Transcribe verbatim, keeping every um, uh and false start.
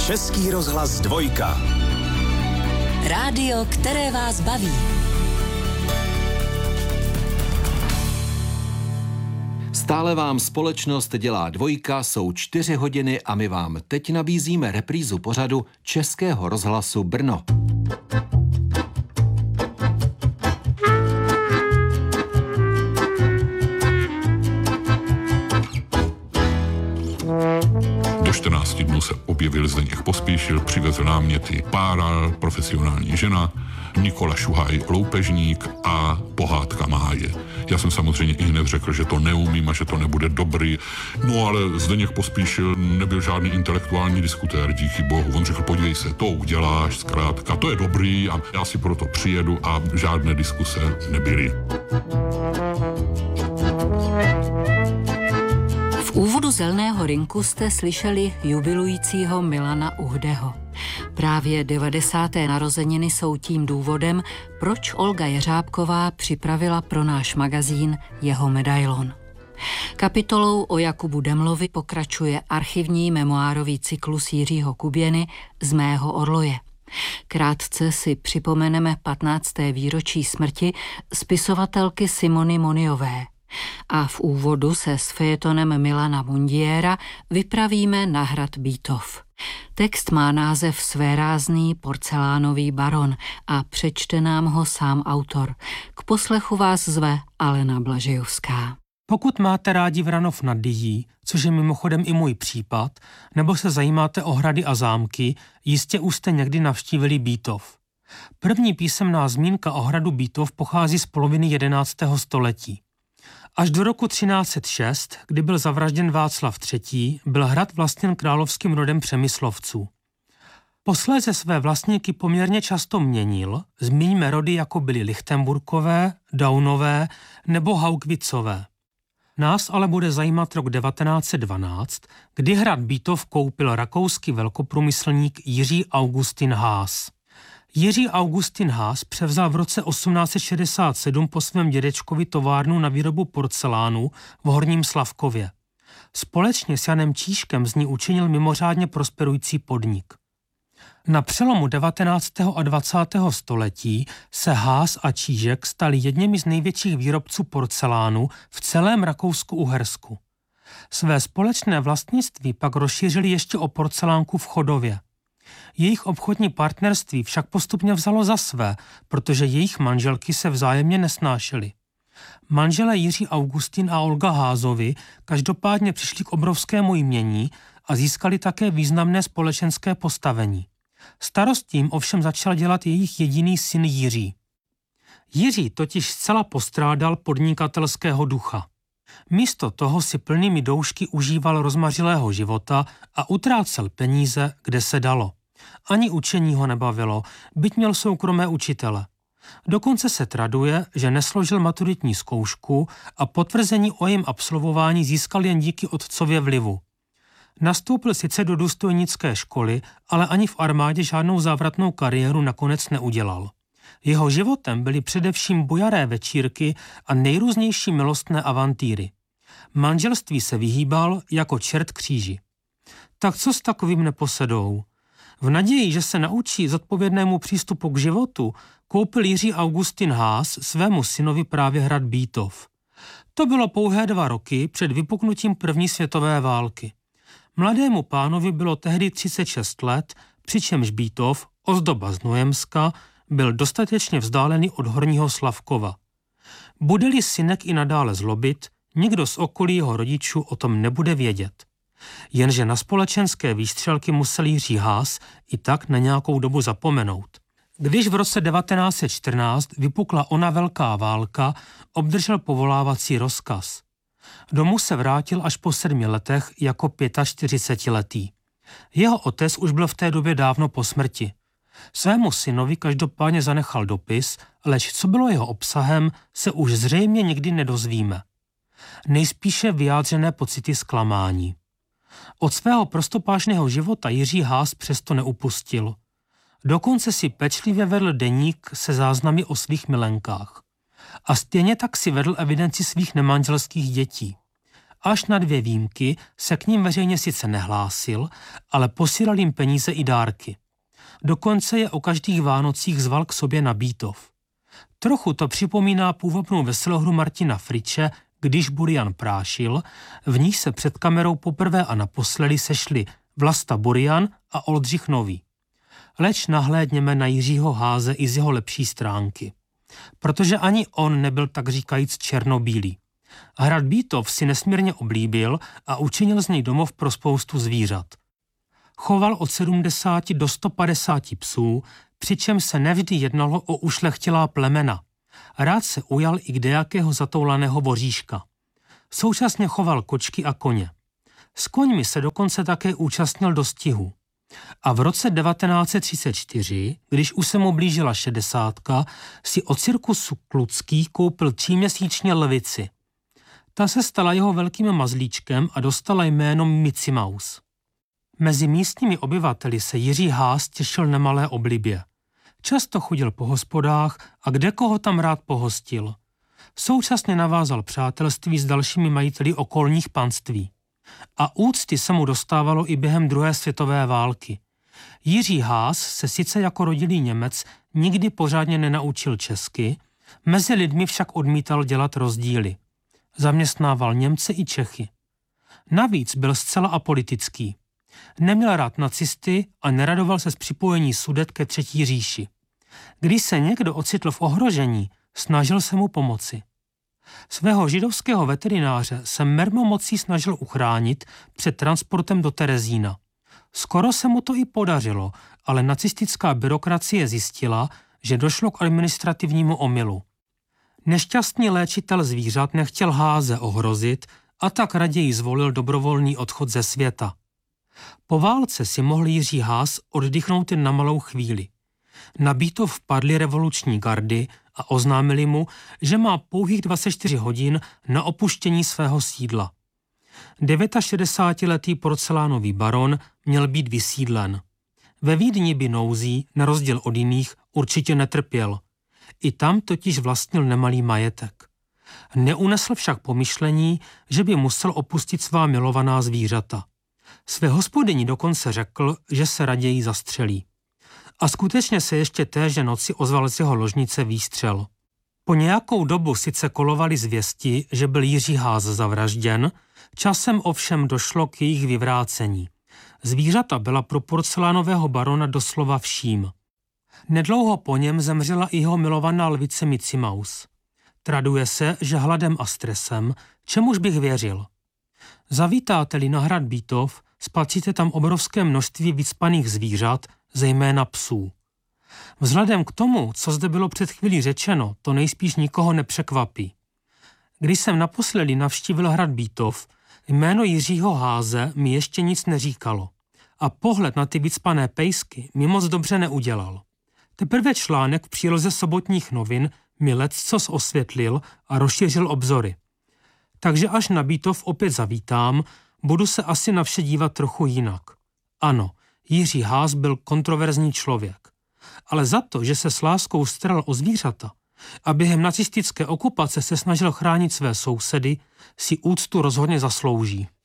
Český rozhlas dvojka. Rádio, které vás baví. Stále vám společnost dělá dvojka, jsou čtyři hodiny a my vám teď nabízíme reprízu pořadu Českého rozhlasu Brno. Do čtrnácti dnů se objevil Zdeněk Pospíšil, přivezl náměty Páral, profesionální žena, Nikola Šuhaj, loupežník a pohádka Máje. Já jsem samozřejmě i hned řekl, že to neumím a že to nebude dobrý. No ale Zdeněk Pospíšil nebyl žádný intelektuální diskutér, díky bohu. On řekl, podívej se, to uděláš, zkrátka, to je dobrý a já si proto přijedu a žádné diskuse nebyly. V úvodu Zelného rynku jste slyšeli jubilujícího Milana Uhdeho. Právě devadesáté narozeniny jsou tím důvodem, proč Olga Jeřábková připravila pro náš magazín jeho medailon. Kapitolou o Jakubu Demlovi pokračuje archivní memoárový cyklus Jiřího Kuběny Z mého orloje. Krátce si připomeneme patnácté výročí smrti spisovatelky Simony Moniové. A v úvodu se s fejetonem Milana Mundiéra vypravíme na hrad Bítov. Text má název Svérázný porcelánový baron a přečte nám ho sám autor. K poslechu vás zve Alena Blažejovská. Pokud máte rádi Vranov nad Dyjí, což je mimochodem i můj případ, nebo se zajímáte o hrady a zámky, jistě už jste někdy navštívili Bítov. První písemná zmínka o hradu Bítov pochází z poloviny jedenáctého století. Až do roku třináct set šest, kdy byl zavražděn Václav třetí., byl hrad vlastněn královským rodem Přemyslovců. Posléze své vlastníky poměrně často měnil, zmíňme rody jako byly Lichtenburkové, Daunové nebo Haugwicové. Nás ale bude zajímat rok devatenáct set dvanáct, kdy hrad Bítov koupil rakouský velkoprůmyslník Jiří Augustin Haas. Jiří Augustin Haas převzal v roce osmnáct set šedesát sedm po svém dědečkovi továrnu na výrobu porcelánu v Horním Slavkově. Společně s Janem Číškem z ní učinil mimořádně prosperující podnik. Na přelomu devatenáctého a dvacátého století se Haas a Čížek stali jedněmi z největších výrobců porcelánu v celém Rakousku-Uhersku. Své společné vlastnictví pak rozšířili ještě o porcelánku v Chodově. Jejich obchodní partnerství však postupně vzalo za své, protože jejich manželky se vzájemně nesnášely. Manželé Jiří Augustin a Olga Házovi každopádně přišli k obrovskému jmění a získali také významné společenské postavení. Starost tím ovšem začal dělat jejich jediný syn Jiří. Jiří totiž zcela postrádal podnikatelského ducha. Místo toho si plnými doušky užíval rozmařilého života a utrácel peníze, kde se dalo. Ani učení ho nebavilo, byť měl soukromé učitele. Dokonce se traduje, že nesložil maturitní zkoušku a potvrzení o jejím absolvování získal jen díky otcově vlivu. Nastoupil sice do důstojnické školy, ale ani v armádě žádnou závratnou kariéru nakonec neudělal. Jeho životem byly především bujaré večírky a nejrůznější milostné avantýry. Manželství se vyhýbal jako čert kříži. Tak co s takovým neposedou? V naději, že se naučí zodpovědnému přístupu k životu, koupil Jiří Augustin Haas svému synovi právě hrad Bítov. To bylo pouhé dva roky před vypuknutím první světové války. Mladému pánovi bylo tehdy třicet šest let, přičemž Bítov, ozdoba z Nojemska, byl dostatečně vzdálený od Horního Slavkova. Bude-li synek i nadále zlobit, nikdo z okolí jeho rodičů o tom nebude vědět. Jenže na společenské výstřelky musel Jiří Haas i tak na nějakou dobu zapomenout. Když v roce devatenáct set čtrnáct vypukla ona velká válka, obdržel povolávací rozkaz. Domů se vrátil až po sedmi letech jako čtyřicetiletý. Jeho otec už byl v té době dávno po smrti. Svému synovi každopádně zanechal dopis, leč co bylo jeho obsahem, se už zřejmě nikdy nedozvíme. Nejspíše vyjádřené pocity zklamání. Od svého prostopášného života Jiří Haas přesto neupustil. Dokonce si pečlivě vedl deník se záznamy o svých milenkách. A stejně tak si vedl evidenci svých nemanželských dětí. Až na dvě výjimky se k ním veřejně sice nehlásil, ale posílal jim peníze i dárky. Dokonce je o každých Vánocích zval k sobě na Bítov. Trochu to připomíná půvabnou veselohru Martina Friče, Když Burian prášil, v níž se před kamerou poprvé a naposledy sešli Vlasta Burian a Oldřich Nový. Leč nahlédněme na Jiřího Háze i z jeho lepší stránky. Protože ani on nebyl tak říkajíc černobílý. Hrad Bítov si nesmírně oblíbil a učinil z něj domov pro spoustu zvířat. Choval od sedmdesáti do sto padesáti psů, přičem se nevždy jednalo o ušlechtilá plemena. Rád se ujal i kdejakého zatoulaného voříška. Současně choval kočky a koně. S koňmi se dokonce také účastnil dostihu. A v roce devatenáct set třicet čtyři, když už se mu blížila šedesátka, si od cirkusu Kludský koupil tříměsíčně lvici. Ta se stala jeho velkým mazlíčkem a dostala jméno Mici Maus. Mezi místními obyvateli se Jiří Ház těšil nemalé oblibě. Často chodil po hospodách a kde koho tam rád pohostil. Současně navázal přátelství s dalšími majiteli okolních panství. A úcty se mu dostávalo i během druhé světové války. Jiří Ház se sice jako rodilý Němec nikdy pořádně nenaučil česky, mezi lidmi však odmítal dělat rozdíly. Zaměstnával Němce i Čechy. Navíc byl zcela apolitický. Neměl rád nacisty a neradoval se z připojení Sudet ke Třetí říši. Když se někdo ocitl v ohrožení, snažil se mu pomoci. Svého židovského veterináře se mermomocí snažil uchránit před transportem do Terezína. Skoro se mu to i podařilo, ale nacistická byrokracie zjistila, že došlo k administrativnímu omylu. Nešťastný léčitel zvířat nechtěl Háze ohrozit a tak raději zvolil dobrovolný odchod ze světa. Po válce si mohl Jiří Ház oddychnout jen na malou chvíli. Na Bítov vpadly revoluční gardy a oznámili mu, že má pouhých dvacet čtyři hodin na opuštění svého sídla. šedesátiletý porcelánový baron měl být vysídlen. Ve Vídni by nouzí, na rozdíl od jiných, určitě netrpěl. I tam totiž vlastnil nemalý majetek. Neunesl však pomyšlení, že by musel opustit svá milovaná zvířata. Své hospodyni dokonce řekl, že se raději zastřelí. A skutečně se ještě téže noci ozval z jeho ložnice výstřel. Po nějakou dobu sice kolovaly zvěsti, že byl Jiří Ház zavražděn, časem ovšem došlo k jejich vyvrácení. Zvířata byla pro porcelánového barona doslova vším. Nedlouho po něm zemřela i jeho milovaná lvice Mici Maus. Traduje se, že hladem a stresem, čemuž bych věřil. Zavítáte-li na hrad Bítov, spatříte tam obrovské množství vycpaných zvířat, zejména psů. Vzhledem k tomu, co zde bylo před chvílí řečeno, to nejspíš nikoho nepřekvapí. Když jsem naposledy navštívil hrad Bítov, jméno Jiřího Háze mi ještě nic neříkalo a pohled na ty vycpané pejsky mi moc dobře neudělal. Teprve článek v příloze sobotních novin mi leccos osvětlil a rozšířil obzory. Takže až na Bítov opět zavítám, budu se asi na vše dívat trochu jinak. Ano, Jiří Ház byl kontroverzní člověk. Ale za to, že se s láskou staral o zvířata a během nacistické okupace se snažil chránit své sousedy, si úctu rozhodně zaslouží.